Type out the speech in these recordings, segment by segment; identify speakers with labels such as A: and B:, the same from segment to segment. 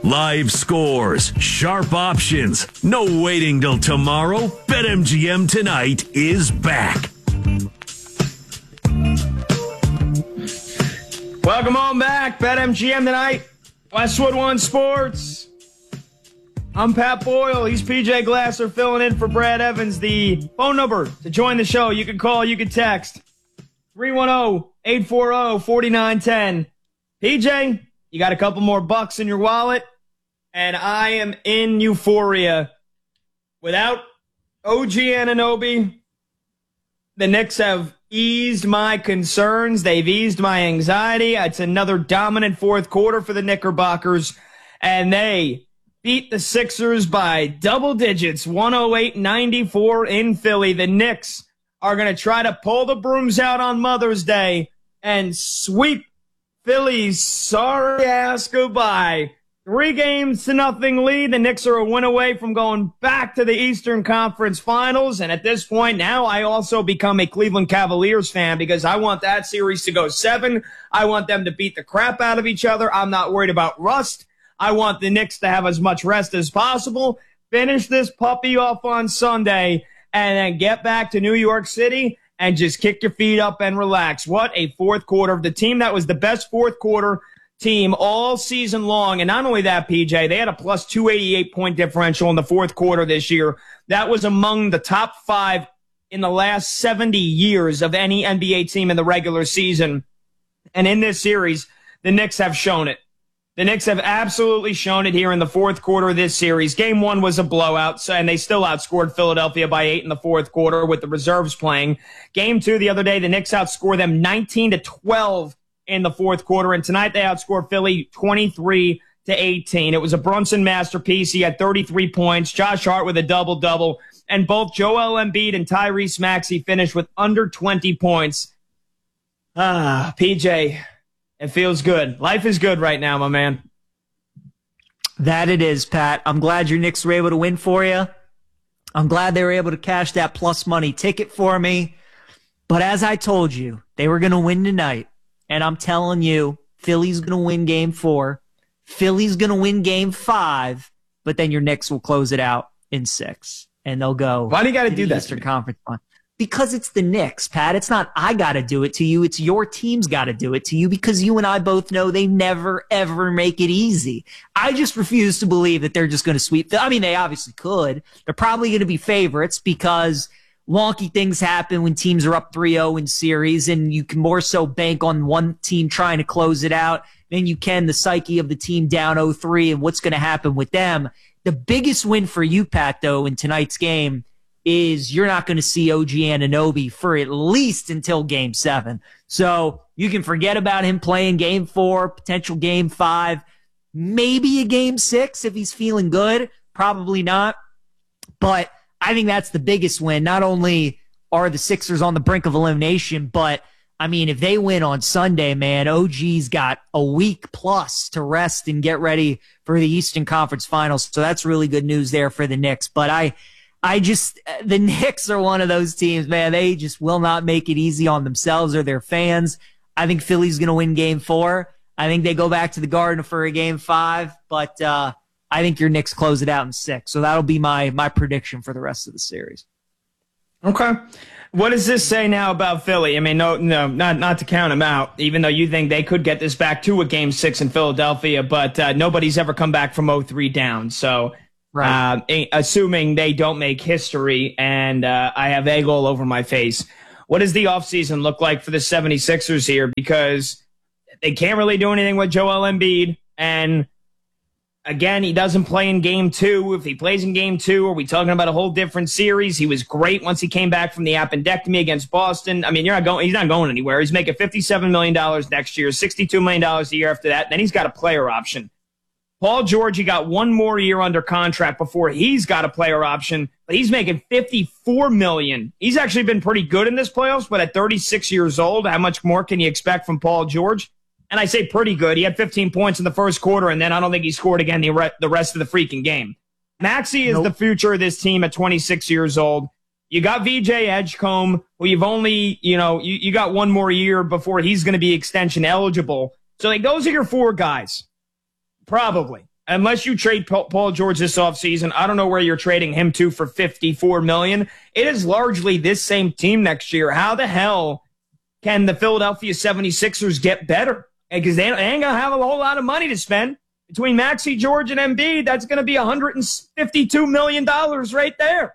A: Live scores, sharp options, no waiting till tomorrow. BetMGM tonight is back.
B: Welcome on back. BetMGM tonight. Westwood One Sports. I'm Pat Boyle. He's PJ Glasser filling in for Brad Evans. The phone number to join the show, you can call, you can text. 310-840-4910. PJ, you got a couple more bucks in your wallet, and I am in euphoria. Without OG Anunoby, the Knicks have eased my concerns. They've eased my anxiety. It's another dominant fourth quarter for the Knickerbockers, and they beat the Sixers by double digits, 108-94 in Philly. The Knicks are going to try to pull the brooms out on Mother's Day and sweep Philly's sorry ass goodbye. 3-0 lead. The Knicks are a win away from going back to the Eastern Conference Finals. And at this point now, I also become a Cleveland Cavaliers fan because I want that series to go 7. I want them to beat the crap out of each other. I'm not worried about rust. I want the Knicks to have as much rest as possible, finish this puppy off on Sunday, and then get back to New York City and just kick your feet up and relax. What a fourth quarter. The team that was the best fourth quarter team all season long. And not only that, PJ, they had a plus 288 point differential in the fourth quarter this year. That was among the top 5 in the last 70 years of any NBA team in the regular season. And in this series, the Knicks have shown it. The Knicks have absolutely shown it here in the fourth quarter of this series. Game 1 was a blowout, and they still outscored Philadelphia by 8 in the fourth quarter with the reserves playing. Game 2 the other day, the Knicks outscored them 19-12 in the fourth quarter, and tonight they outscored Philly 23-18. It was a Brunson masterpiece. He had 33 points. Josh Hart with a double-double, and both Joel Embiid and Tyrese Maxey finished with under 20 points. PJ, it feels good. Life is good right now, my man.
C: That it is, Pat. I'm glad your Knicks were able to win for you. I'm glad they were able to cash that plus money ticket for me. But as I told you, they were going to win tonight. And I'm telling you, Philly's going to win game 4. Philly's going to win game 5. But then your Knicks will close it out in 6. And they'll go.
B: Why do you got to do that?
C: Eastern Conference Final. Because it's the Knicks, Pat. It's not I got to do it to you. It's your team's got to do it to you because you and I both know they never, ever make it easy. I just refuse to believe that they're just going to sweep. I mean, they obviously could. They're probably going to be favorites because wonky things happen when teams are up 3-0 in series, and you can more so bank on one team trying to close it out than you can the psyche of the team down 0-3 and what's going to happen with them. The biggest win for you, Pat, though, in tonight's game is you're not going to see OG Anunoby for at least until game 7. So you can forget about him playing game 4, potential game 5, maybe a game 6 if he's feeling good. Probably not. But I think that's the biggest win. Not only are the Sixers on the brink of elimination, but I mean, if they win on Sunday, man, OG's got a week plus to rest and get ready for the Eastern Conference Finals. So that's really good news there for the Knicks. But the Knicks are one of those teams, man. They just will not make it easy on themselves or their fans. I think Philly's going to win game 4. I think they go back to the Garden for a game 5, but I think your Knicks close it out in 6. So that'll be my prediction for the rest of the series.
B: Okay. What does this say now about Philly? I mean, no, not to count them out, even though you think they could get this back to a game 6 in Philadelphia, but nobody's ever come back from 0-3 down. So right. Assuming they don't make history, and I have egg all over my face, what does the offseason look like for the 76ers here? Because they can't really do anything with Joel Embiid, and again, he doesn't play in game 2. If he plays in game 2, are we talking about a whole different series? He was great once he came back from the appendectomy against Boston. I mean, he's not going anywhere. He's making $57 million next year, $62 million a year after that. Then he's got a player option. Paul George, he got one more year under contract before he's got a player option, but he's making $54 million. He's actually been pretty good in this playoffs, but at 36 years old, how much more can you expect from Paul George? And I say pretty good. He had 15 points in the first quarter, and then I don't think he scored again the rest of the freaking game. Maxey is the future of this team at 26 years old. You got VJ Edgecombe, who you've only, you got one more year before he's going to be extension eligible. So like those are your 4 guys. Probably. unless you trade Paul George this offseason, I don't know where you're trading him to for $54 million. It is largely this same team next year. How the hell can the Philadelphia 76ers get better? Because they ain't going to have a whole lot of money to spend. Between Maxey, George, and Embiid, that's going to be $152 million right there.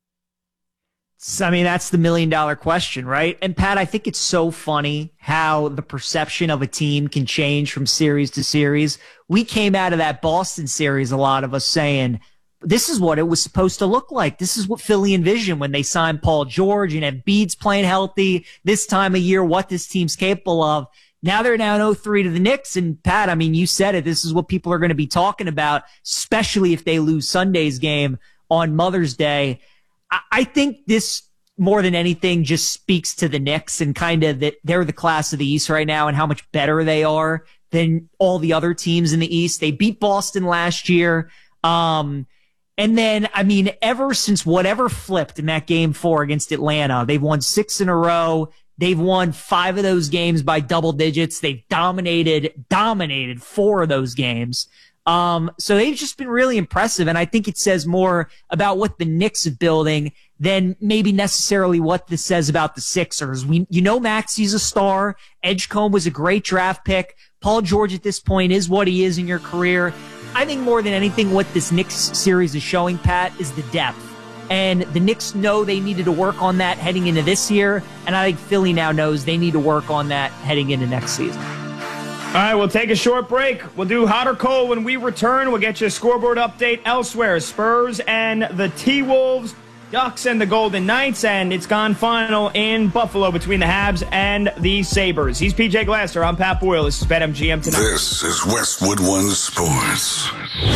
C: I mean, that's the $1 million question, right? And Pat, I think it's so funny how the perception of a team can change from series to series. We came out of that Boston series, a lot of us saying, this is what it was supposed to look like. This is what Philly envisioned when they signed Paul George and Embiid's playing healthy this time of year, what this team's capable of. Now they're down 0-3 to the Knicks. And Pat, I mean, you said it. This is what people are going to be talking about, especially if they lose Sunday's game on Mother's Day. I think this, more than anything, just speaks to the Knicks and kind of that they're the class of the East right now and how much better they are than all the other teams in the East. They beat Boston last year. And then, I mean, ever since whatever flipped in that game 4 against Atlanta, they've won 6 in a row. They've won 5 of those games by double digits. They've dominated 4 of those games. So they've just been really impressive. And I think it says more about what the Knicks are building than maybe necessarily what this says about the Sixers. Maxey's a star. Edgecombe was a great draft pick. Paul George at this point is what he is in your career. I think more than anything, what this Knicks series is showing, Pat, is the depth. And the Knicks know they needed to work on that heading into this year. And I think Philly now knows they need to work on that heading into next season.
B: All right, we'll take a short break. We'll do hot or cold when we return. We'll get you a scoreboard update elsewhere. Spurs and the T-Wolves, Ducks and the Golden Knights, and it's gone final in Buffalo between the Habs and the Sabres. He's PJ Glasser. I'm Pat Boyle. This is BetMGM Tonight.
D: This is Westwood One Sports.